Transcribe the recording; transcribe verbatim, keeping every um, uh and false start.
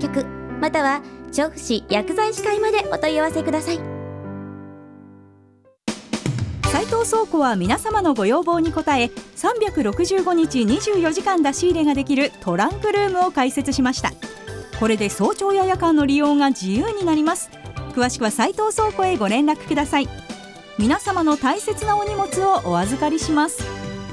く、または調布市薬剤師会までお問い合わせください。 斉藤倉庫は皆様のご要望に応え、さんびゃくろくじゅうごにちにじゅうよじかん出し入れができるトランクルームを開設しました。これで早朝や夜間の利用が自由になります。詳しくは斉藤倉庫へご連絡ください。皆様の大切なお荷物をお預かりします。